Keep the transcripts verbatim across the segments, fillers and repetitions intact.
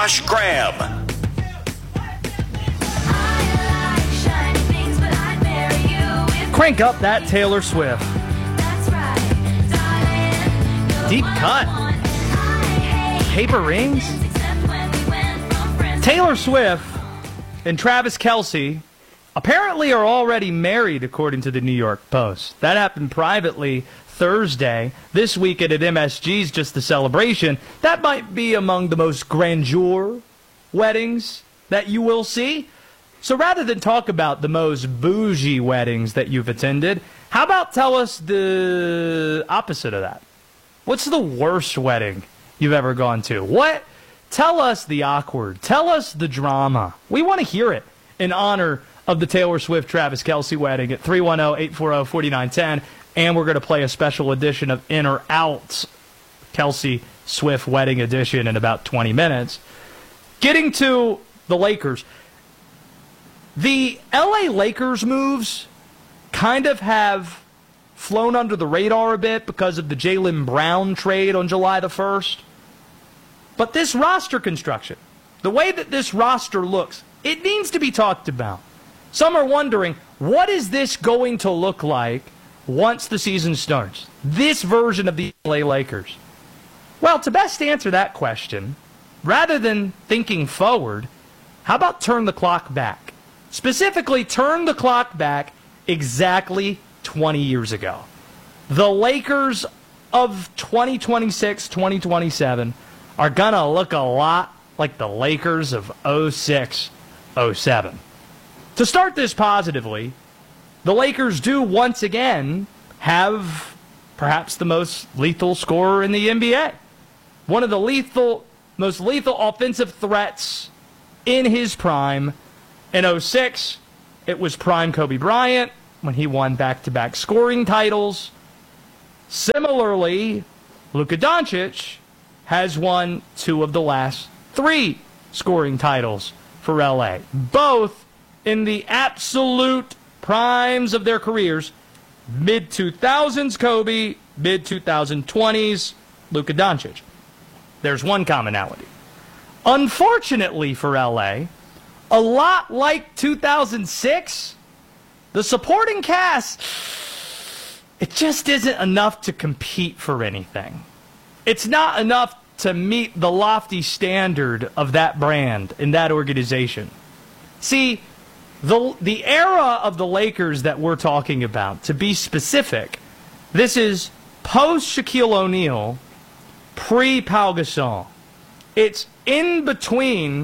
Josh Graham. Crank up that Taylor Swift. Deep cut. Paper rings. Taylor Swift and Travis Kelce apparently are already married, according to the New York Post. That happened privately Thursday. This weekend at M S G's, just the celebration. That might be among the most grandeur weddings that you will see. So rather than talk about the most bougie weddings that you've attended, how about tell us the opposite of that? What's the worst wedding you've ever gone to? What? Tell us the awkward. Tell us the drama. We want to hear it in honor of the Taylor Swift-Travis Kelce wedding at three one zero, eight four zero, four nine one zero. And we're going to play a special edition of In or Out, Kelce Swift Wedding Edition, in about twenty minutes. Getting to the Lakers. The L A Lakers moves kind of have flown under the radar a bit because of the Jaylen Brown trade on July the first. But this roster construction, the way that this roster looks, it needs to be talked about. Some are wondering, what is this going to look like once the season starts? This version of the L A Lakers. Well, to best answer that question, rather than thinking forward, how about turn the clock back? Specifically, turn the clock back exactly twenty years ago. The Lakers of twenty twenty-six, twenty twenty-seven are going to look a lot like the Lakers of oh six, oh seven. To start this positively, the Lakers do once again have perhaps the most lethal scorer in the N B A. One of the lethal, most lethal offensive threats in his prime. In oh six, it was prime Kobe Bryant when he won back-to-back scoring titles. Similarly, Luka Doncic has won two of the last three scoring titles for L A, both in the absolute primes of their careers. mid two thousands Kobe, mid twenty twenties Luka Doncic. There's one commonality. Unfortunately for L A, a lot like two thousand six, the supporting cast, it just isn't enough to compete for anything. It's not enough to meet the lofty standard of that brand in that organization. See, the, the era of the Lakers that we're talking about, to be specific, this is post-Shaquille O'Neal, pre-Pau Gasol. It's in between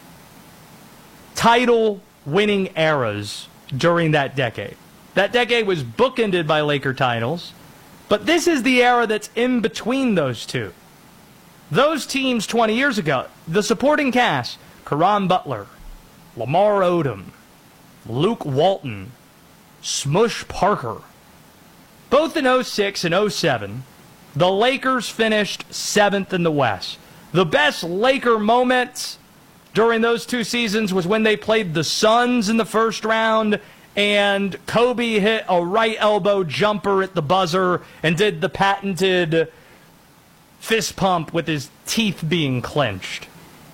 title-winning eras during that decade. That decade was bookended by Laker titles, but this is the era that's in between those two. Those teams twenty years ago, the supporting cast, Caron Butler, Lamar Odom, Luke Walton, Smush Parker. Both in oh six and oh seven, the Lakers finished seventh in the West. The best Laker moments during those two seasons was when they played the Suns in the first round and Kobe hit a right elbow jumper at the buzzer and did the patented fist pump with his teeth being clenched.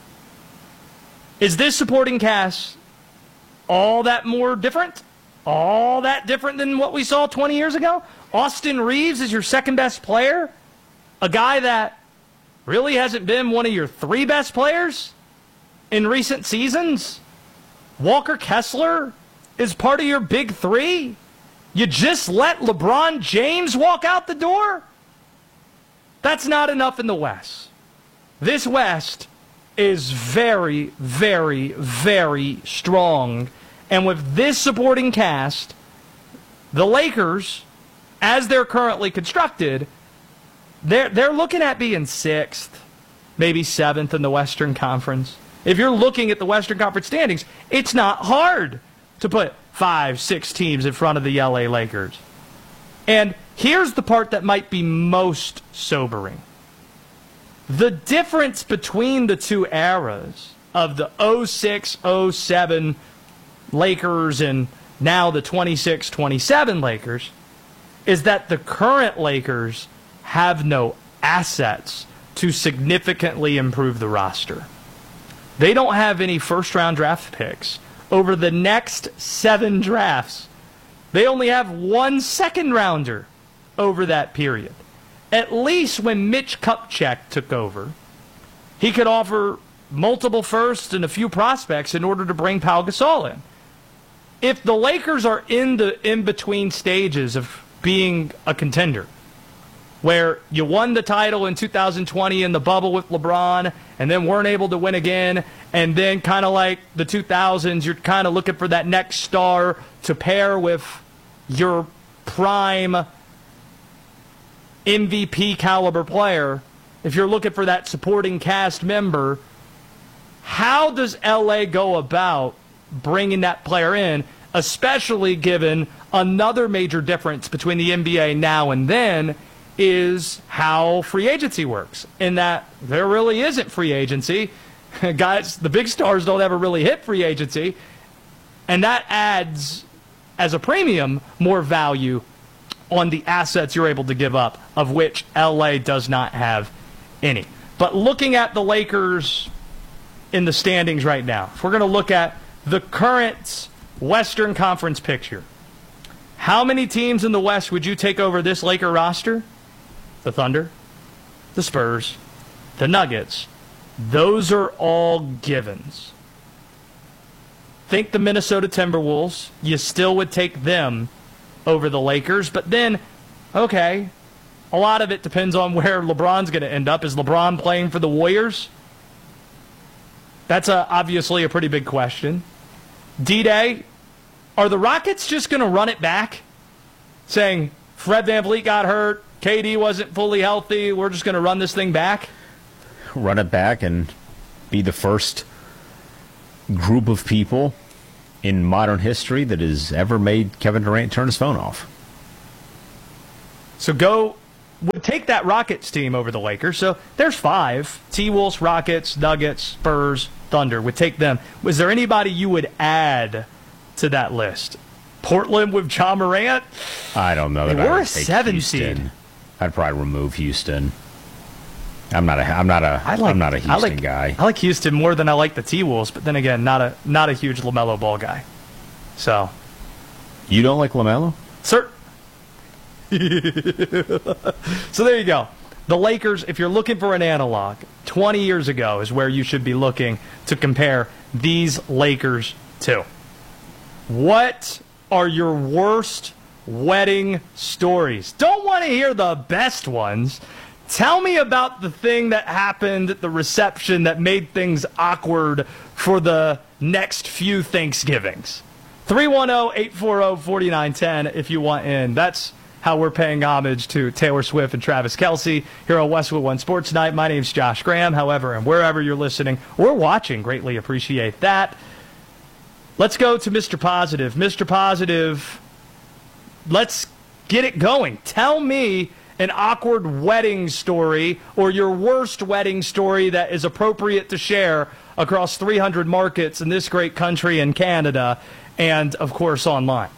Is this supporting cast all that more different? All that different than what we saw twenty years ago? Austin Reeves is your second best player? A guy that really hasn't been one of your three best players in recent seasons? Walker Kessler is part of your big three? You just let LeBron James walk out the door? That's not enough in the West. This West is very, very, very strong. And with this supporting cast, the Lakers, as they're currently constructed, they're, they're looking at being sixth, maybe seventh in the Western Conference. If you're looking at the Western Conference standings, it's not hard to put five, six teams in front of the L A Lakers. And here's the part that might be most sobering. The difference between the two eras of the oh six oh seven Lakers and now the twenty-six twenty-seven Lakers is that the current Lakers have no assets to significantly improve the roster. They don't have any first-round draft picks over the next seven drafts. They only have one second-rounder over that period. At least when Mitch Kupchak took over, he could offer multiple firsts and a few prospects in order to bring Pau Gasol in. If the Lakers are in the in-between stages of being a contender, where you won the title in two thousand twenty in the bubble with LeBron and then weren't able to win again, and then kind of like the two thousands, you're kind of looking for that next star to pair with your prime M V P caliber player. If you're looking for that supporting cast member, how does L A go about bringing that player in, especially given another major difference between the N B A now and then is how free agency works, in that there really isn't free agency. Guys, the big stars don't ever really hit free agency, and that adds, as a premium, more value on the assets you're able to give up, of which L A does not have any. But looking at the Lakers in the standings right now, if we're going to look at the current Western Conference picture, how many teams in the West would you take over this Laker roster? The Thunder, the Spurs, the Nuggets. Those are all givens. Think the Minnesota Timberwolves. You still would take them over the Lakers. But then, okay, a lot of it depends on where LeBron's going to end up. Is LeBron playing for the Warriors? That's a, obviously a pretty big question. D-Day, are the Rockets just going to run it back? Saying, Fred VanVleet got hurt, K D wasn't fully healthy, we're just going to run this thing back? Run it back and be the first group of people in modern history that has ever made Kevin Durant turn his phone off. So go, would take that Rockets team over the Lakers. So there's five. T-Wolves, Rockets, Nuggets, Spurs, Thunder. Would take them. Was there anybody you would add to that list? Portland with Ja Morant? I don't know. That They I were would a take seven Houston. seed. I'd probably remove Houston. I'm not a. I'm not a. I like, I'm not a Houston I like, guy. I like Houston more than I like the T-Wolves, but then again, not a not a huge LaMelo Ball guy. So You don't like LaMelo? Sir. So there you go. The Lakers, if you're looking for an analog, twenty years ago is where you should be looking to compare these Lakers to. What are your worst wedding stories? Don't want to hear the best ones. Tell me about the thing that happened at the reception that made things awkward for the next few Thanksgivings. three one zero, eight four zero, four nine one zero if you want in. That's how we're paying homage to Taylor Swift and Travis Kelce here on Westwood One Sports Tonight. My name's Josh Graham. However, and wherever you're listening or watching, greatly appreciate that. Let's go to Mister Positive. Mister Positive, let's get it going. Tell me an awkward wedding story or your worst wedding story that is appropriate to share across three hundred markets in this great country and Canada and, of course, online.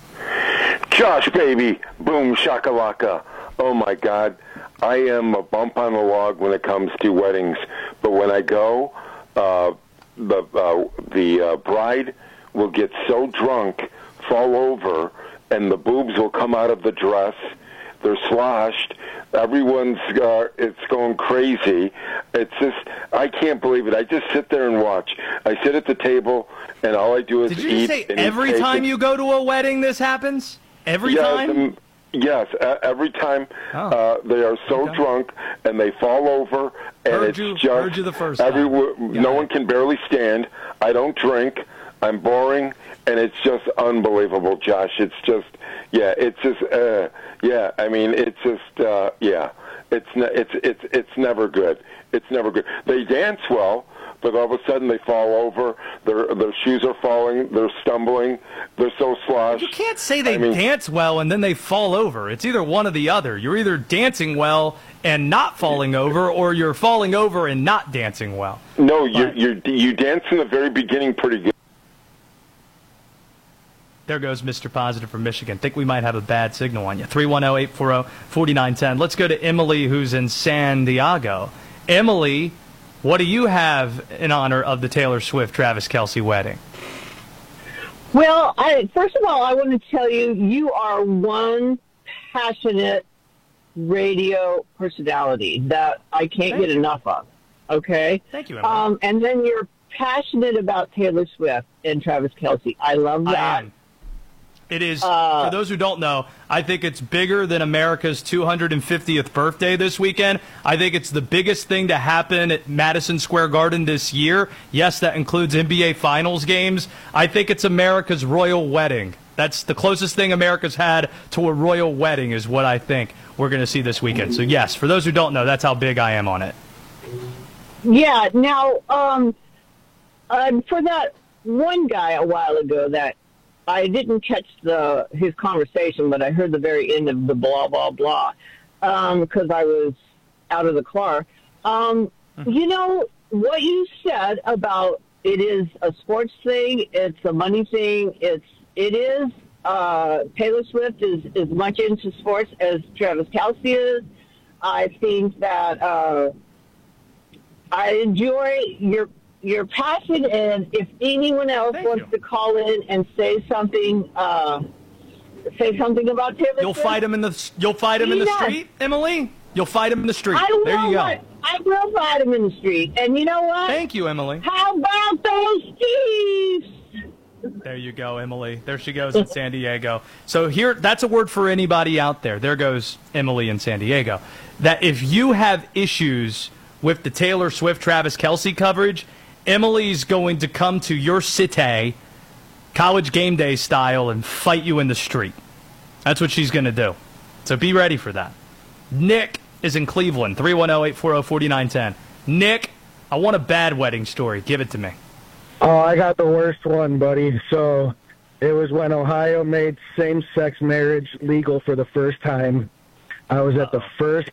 Josh, baby. Boom, shakalaka. Oh, my God. I am a bump on the log when it comes to weddings. But when I go, uh, the, uh, the uh, bride will get so drunk, fall over, and the boobs will come out of the dress. They're sloshed. Everyone's uh, it's going crazy. It's just, I can't believe it. I just sit there and watch. I sit at the table, and all I do is eat. Did you just say and every eat time cake. you go to a wedding this happens? Every yes, time? um, yes, uh, every time Oh. uh, they are so Okay. drunk, and they fall over, and Heard it's you- just heard you the first every, time. no Got one it. can barely stand. I don't drink. I'm boring, and it's just unbelievable, Josh. It's just, yeah, it's just, uh, yeah. I mean, it's just, uh, yeah. It's ne- it's it's it's never good. It's never good. They dance well, but all of a sudden they fall over. Their their shoes are falling. They're stumbling. They're so sloshed. You can't say they I mean, dance well and then they fall over. It's either one or the other. You're either dancing well and not falling over, or you're falling over and not dancing well. No, you But- you you dance in the very beginning pretty good. There goes Mister Positive from Michigan. Think we might have a bad signal on you. three one zero, eight four zero, four nine one zero. Let's go to Emily, who's in San Diego. Emily, What do you have in honor of the Taylor Swift Travis Kelce wedding? Well, I, first of all, I want to tell you, you are one passionate radio personality that I can't Thank get you. enough of. Okay? Thank you, Emily. Um, and then you're passionate about Taylor Swift and Travis Kelce. I love that. I am. It is, Uh, for those who don't know, I think it's bigger than America's two hundred fiftieth birthday this weekend. I think it's the biggest thing to happen at Madison Square Garden this year. Yes, that includes N B A Finals games. I think it's America's royal wedding. That's the closest thing America's had to a royal wedding is what I think we're going to see this weekend. So, yes, for those who don't know, that's how big I am on it. Yeah. Now, um, uh, for that one guy a while ago that I didn't catch the his conversation, but I heard the very end of the blah, blah, blah, because I was out of the car. Um, you know, what you said about it is a sports thing, it's a money thing, it's, it is, uh, Taylor Swift is as much into sports as Travis Kelce is. I think that uh, I enjoy your your passion, and if anyone else Thank wants you. to call in and say something, uh, say something about Taylor You'll Swift, fight him in the you'll fight him in the Yes. street, Emily. You'll fight him in the street. I will. There you go. What, I will fight him in the street. And you know what? Thank you, Emily. How about those Chiefs? There you go, Emily. There she goes in San Diego. So here, that's a word for anybody out there. There goes Emily in San Diego. That if you have issues with the Taylor Swift, Travis Kelce coverage, Emily's going to come to your city, college game day style, and fight you in the street. That's what she's going to do. So be ready for that. Nick is in Cleveland, three one zero, eight four zero, four nine one zero. Nick, I want a bad wedding story. Give it to me. Oh, I got the worst one, buddy. So it was when Ohio made same-sex marriage legal for the first time. I was at the first